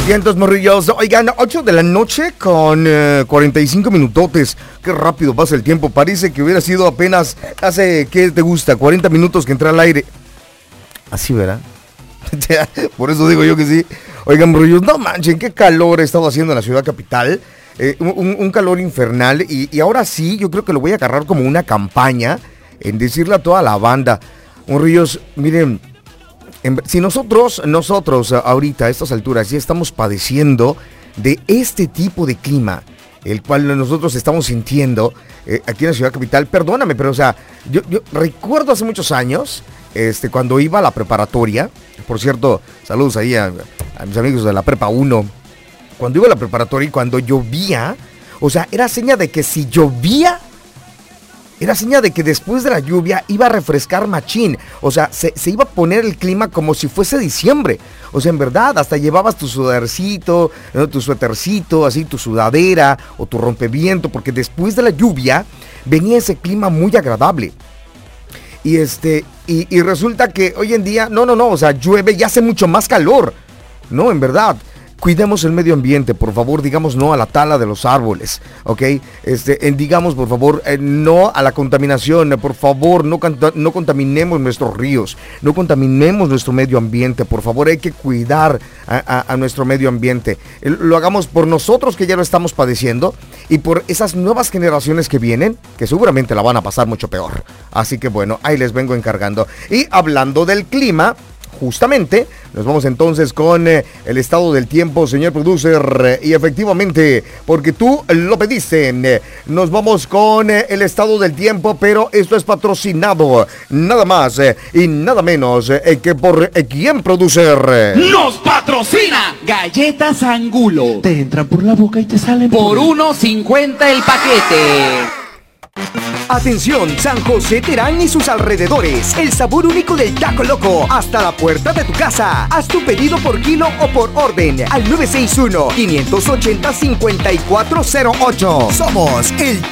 Vientos morrillos, oigan, 8 de la noche con 45 minutotes. Qué rápido pasa el tiempo, parece que hubiera sido apenas hace, ¿qué te gusta? 40 minutos que entré al aire. Así, ¿verdad? Por eso digo yo que sí. Oigan, morrillos, no manchen, qué calor he estado haciendo en la ciudad capital. Un calor infernal y ahora sí, yo creo que lo voy a agarrar como una campaña en decirle a toda la banda. Morrillos, miren, si nosotros ahorita a estas alturas ya estamos padeciendo de este tipo de clima, el cual nosotros estamos sintiendo aquí en la ciudad capital, perdóname, pero o sea, yo recuerdo hace muchos años, cuando iba a la preparatoria, por cierto, saludos ahí a mis amigos de la prepa 1, cuando iba a la preparatoria y cuando llovía, o sea, era seña de que si llovía, era señal de que después de la lluvia iba a refrescar machín. O sea, se iba a poner el clima como si fuese diciembre. O sea, en verdad, hasta llevabas tu sudarcito, ¿no? Tu suétercito, así, tu sudadera o tu rompeviento, porque después de la lluvia venía ese clima muy agradable. Y resulta que hoy en día, no, o sea, llueve y hace mucho más calor. No, en verdad. Cuidemos el medio ambiente, por favor, digamos no a la tala de los árboles, ¿ok? Digamos, por favor, no a la contaminación, por favor, no contaminemos nuestros ríos, no contaminemos nuestro medio ambiente, por favor, hay que cuidar a nuestro medio ambiente. Lo hagamos por nosotros que ya lo estamos padeciendo y por esas nuevas generaciones que vienen, que seguramente la van a pasar mucho peor. Así que bueno, ahí les vengo encargando. Y hablando del clima, justamente, nos vamos entonces con el estado del tiempo, señor producer, y efectivamente, porque tú lo pediste, nos vamos con el estado del tiempo, pero esto es patrocinado, nada más y nada menos que por ¿quién, producer? ¡Nos patrocina! Galletas Angulo. Te entran por la boca y te salen por 1.50 el paquete. Atención, San José Terán y sus alrededores. El sabor único del Taco Loco. Hasta la puerta de tu casa. Haz tu pedido por kilo o por orden al 961-580-5408. Somos el